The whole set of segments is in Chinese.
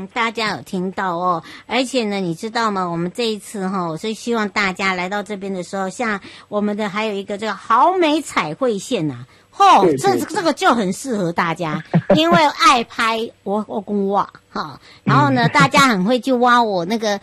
大家有听到哦，而且呢，你知道吗？我们这一次我是希望大家来到这边的时候，像我们的还有一个这个好美彩绘线啊。这个就很适合大家，因为爱拍我跟挖哈，然后呢，大家很会去挖我那个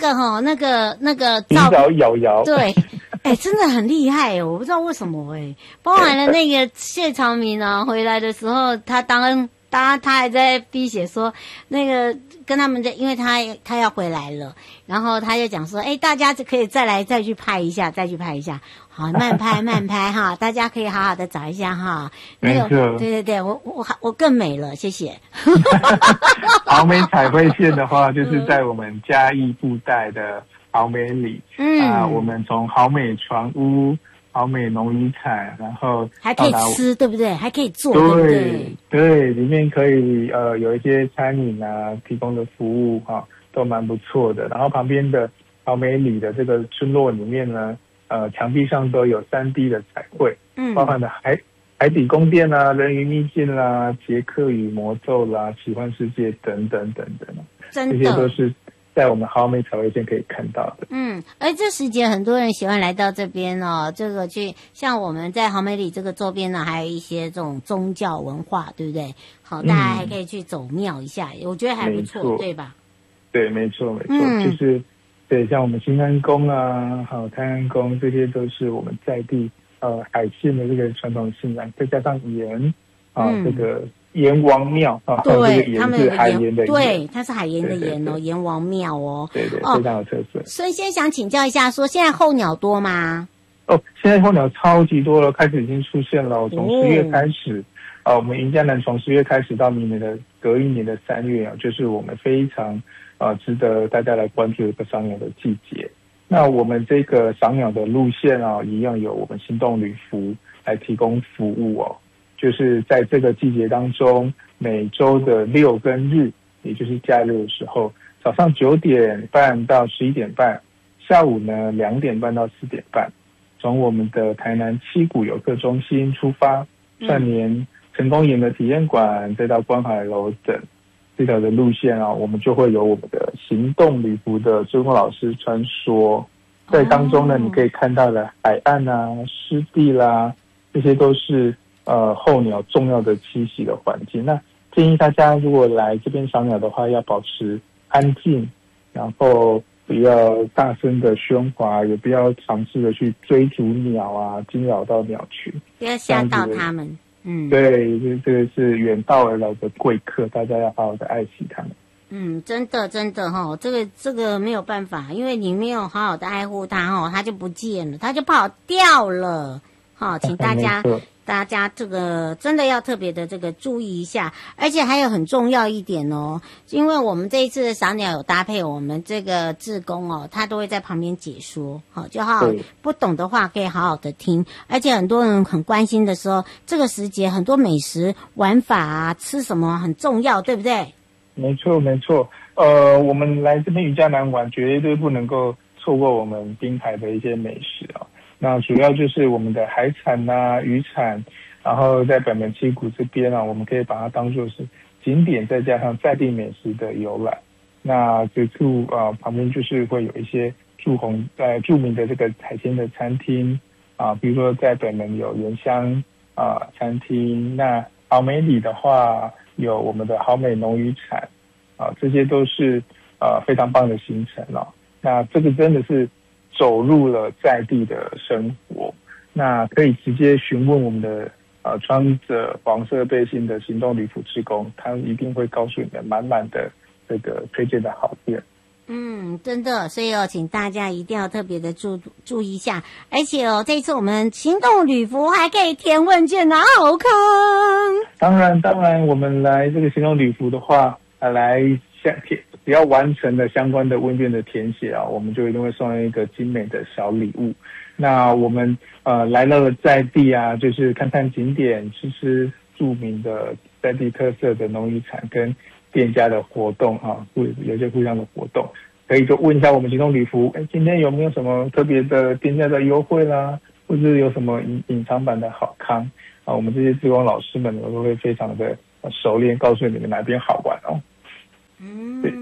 照摇， 对，真的很厉害哦，我不知道为什么包含了那个谢长明啊，回来的时候，他当他还在逼写说那个跟他们的，因为他要回来了，然后他就讲说，大家就可以再去拍一下，好，慢拍哈，大家可以好好的找一下哈。那个，对，我更美了，谢谢。 好美彩绘线的话，就是在我们嘉义布袋的好美里，我们从好美船屋、好美农渔产，然后还可以吃，对不对？还可以做， 对不对？ 对，里面可以有一些餐饮啊提供的服务都蛮不错的。然后旁边的好美里的这个村落里面呢，墙壁上都有3D 的彩绘，包含了海底宫殿啦、人鱼秘境啦、捷克与魔咒啦、奇幻世界等等， 真的， 这些都是在我们好美彩绘线可以看到的。 而这时节很多人喜欢来到这边哦，这个像我们在好美里这个周边呢，还有一些这种宗教文化，对不对？好，大家还可以去走庙一下，我觉得还不错，对吧？ 对，没错，就是对，像我们新安宫啊，还有泰安宫，这些都是我们在地海线的这个传统信仰，再加上盐这个盐王庙对，他们是海盐的盐， 对，它是海盐的盐哦，盐王庙哦， 对，非常有特色。 孙先想请教一下，说现在候鸟多吗？ 现在候鸟超级多了，开始已经出现了，从10月开始，我们云嘉南从10月开始到明年的隔一年的3月就是我们非常值得大家来关注一个赏鸟的季节。那我们这个赏鸟的路线一样有我们行动旅服来提供服务就是在这个季节当中，每周的6跟日，也就是假日的时候，早上9点半到11点半，下午呢2点半到4点半，从我们的台南七股游客中心出发，串联成功岩的体验馆，再到观海楼等这条的路线我们就会有我们的行动旅服的志工老师穿梭在当中呢，你可以看到的海岸啊、湿地啦，这些都是候鸟重要的栖息的环境。那建议大家如果来这边赏鸟的话，要保持安静，然后不要大声的喧哗，也不要尝试的去追逐鸟啊，惊扰到鸟群， 不要吓到他们。 对，这个是远道而来的贵客，大家要好好的爱惜他们。 真的这个没有办法，因为你没有好好的爱护它它就不见了，它就跑掉了。请大家这个真的要特别的这个注意一下，而且还有很重要一点因为我们这一次的赏鸟有搭配我们这个志工他都会在旁边解说，就好好不懂的话可以好好的听，而且很多人很关心的时候，这个时节很多美食玩法啊，吃什么很重要，对不对？ 没错，我们来这边云嘉南玩，绝对不能够错过我们滨海的一些美食那主要就是我们的海产啊、渔产，然后在北门七股这边我们可以把它当作是景点，再加上在地美食的游览。那这处旁边就是会有一些著名的这个海鲜的餐厅比如说在北门有原乡餐厅，那好美里的话有我们的好美农渔产这些都是非常棒的行程那这个真的是走入了在地的生活，那可以直接询问我们的穿着黄色背心的行动旅服志工，他一定会告诉你们满满的这个推荐的好店。 真的，所以请大家一定要特别的注意一下，而且这一次我们行动旅服还可以填问卷好康。 当然，我们来这个行动旅服的话，来只要完成了相关的问卷的填写我们就一定会送一个精美的小礼物。那我们来到了在地就是看看景点，吃著名的在地特色的农渔产跟店家的活动有些互相的活动，可以就问一下我们行动旅服，今天有没有什么特别的店家的优惠啦，或者有什么隐藏版的好康我们这些志工老师们都会非常的熟练告诉你们哪边好玩对，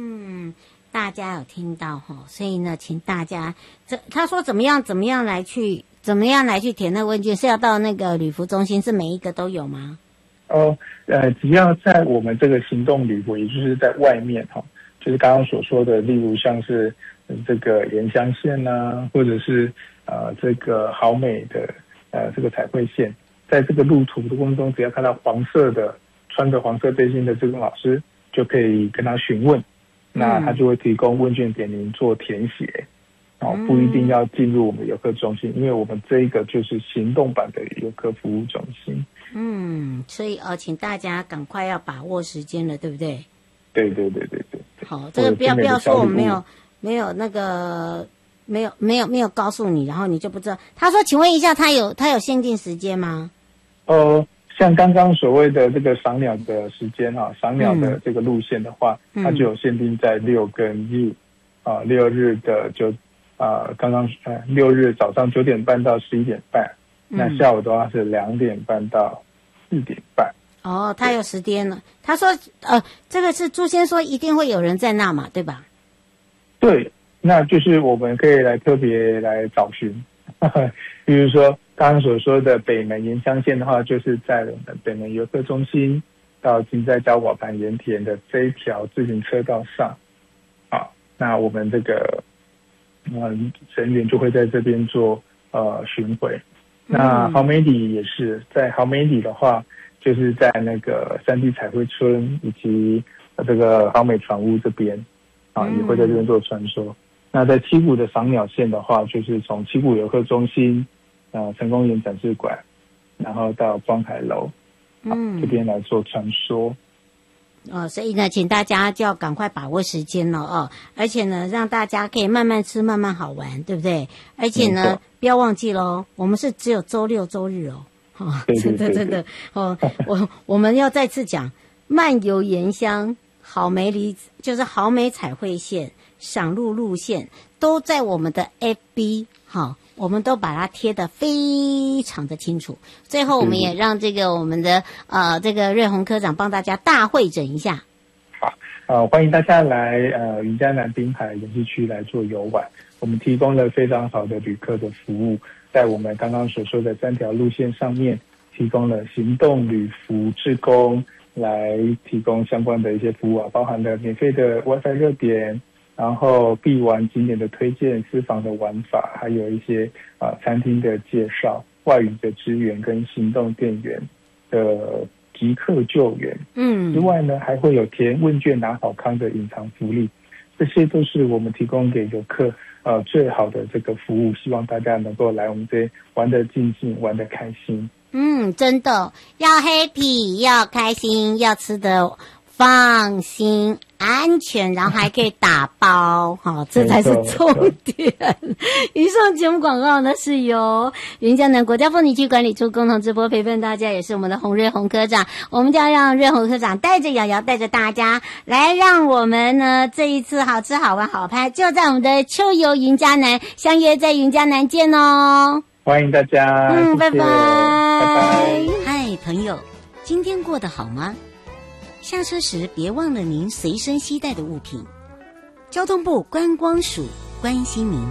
大家有听到哈，所以呢，请大家他说怎么样来去填那个问卷，是要到那个旅服中心，是每一个都有吗？ 只要在我们这个行动旅服，也就是在外面哈，就是刚刚所说的，例如像是这个盐乡线啊，或者是这个好美的这个彩绘线，在这个路途的过程中，只要看到黄色的穿着黄色背心的志工老师，就可以跟他询问，那他就会提供问卷给您做填写。不一定要进入我们游客中心，因为我们这一个就是行动版的游客服务中心。 所以请大家赶快要把握时间了，对不对？对。好，这个不要说我没有那个没有告诉你，然后你就不知道。他说，请问一下，他有限定时间吗？ 像刚刚所谓的这个赏鸟的时间赏鸟的这个路线的话，它就有限定在6跟日，6日的刚刚6日早上9点半到11点半，那下午的话是2点半到4点半。 他有时间了。他说这个是朱先说一定会有人在那嘛，对吧？ 对，那就是我们可以特别来找寻，比如说刚刚所说的北门盐乡线的话，就是在我们北门游客中心到金在礁瓦盘盐田的这一条自行车道上，那我们这个人员就会在这边做巡回。那豪美里也是，在豪美里的话，就是在那个山地彩绘村以及这个豪美船屋这边也会在这边做穿梭。那在七股的赏鸟线的话，就是从七股游客中心成功园展示馆，然后到光海楼这边来做穿梭。 所以呢，请大家就要赶快把握时间了而且呢，让大家可以慢慢吃，慢慢好玩，对不对？而且呢，不要忘记咯，我们是只有周六周日真的我们要再次讲，漫游盐乡、好美里就是好美彩绘线、赏鹿路线都在我们的 FB 我们都把它贴得非常的清楚。最后，我们也让我们的这个瑞鸿科长帮大家大会诊一下。 好，欢迎大家来云嘉南滨海园区区来做游玩。我们提供了非常好的旅客的服务，在我们刚刚所说的3条路线上面，提供了行动旅服志工来提供相关的一些服务包含了免费的 WiFi 热点。然后必玩景点的推荐、私房的玩法，还有一些餐厅的介绍、外语的支援跟行动电源的即刻救援。之外呢，还会有填问卷拿好康的隐藏福利，这些都是我们提供给游客最好的这个服务，希望大家能够来我们这边玩得尽兴，玩得开心。 真的要 happy， 要开心，要吃得放心安全，然后还可以打包这才是重点。以上节目广告呢是由云嘉南国家风景区管理处共同直播，陪伴大家也是我们的洪瑞鸿科长。我们就要让瑞鸿科长带着瑶瑶带着大家来，让我们呢这一次好吃好玩好拍就在我们的秋游云嘉南，相约在云嘉南见哦。 欢迎大家， 拜拜， 拜拜。 嗨，朋友，今天过得好吗？下车时别忘了您随身携带的物品。交通部观光署关心您。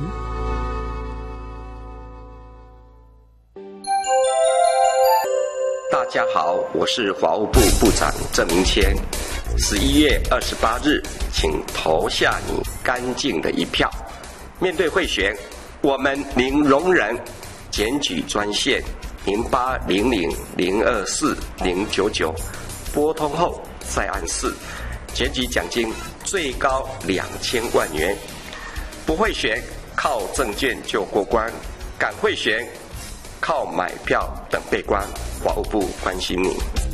大家好，我是法务部部长郑明谦。11月28日，请投下你干净的一票。面对贿选，我们零容忍。检举专线0800024099，拨通后再按4，检举奖金最高2000万元。不贿选，靠证件就过关；敢贿选，靠买票等被关。法务部关心你。